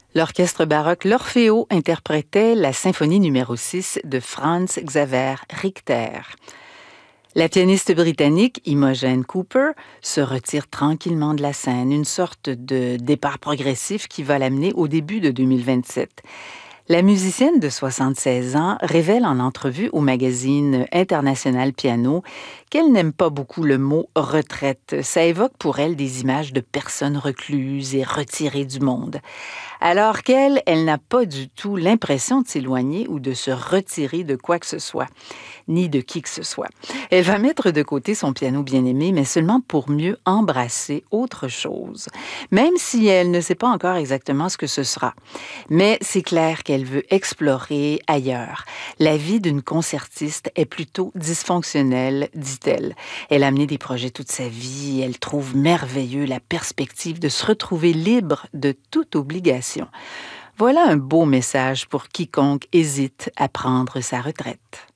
L'orchestre baroque L'Orfeo interprétait la symphonie numéro 6 de Franz Xaver Richter. La pianiste britannique Imogen Cooper se retire tranquillement de la scène, une sorte de départ progressif qui va l'amener au début de 2027. La musicienne de 76 ans révèle en entrevue au magazine International Piano qu'elle n'aime pas beaucoup le mot « retraite ». Ça évoque pour elle des images de personnes recluses et retirées du monde. Alors qu'elle, elle n'a pas du tout l'impression de s'éloigner ou de se retirer de quoi que ce soit, ni de qui que ce soit. Elle va mettre de côté son piano bien-aimé, mais seulement pour mieux embrasser autre chose, même si elle ne sait pas encore exactement ce que ce sera. Mais c'est clair qu'elle veut explorer ailleurs. La vie d'une concertiste est plutôt dysfonctionnelle, dit-elle. Elle a mené des projets toute sa vie et elle trouve merveilleux la perspective de se retrouver libre de toute obligation. Voilà un beau message pour quiconque hésite à prendre sa retraite.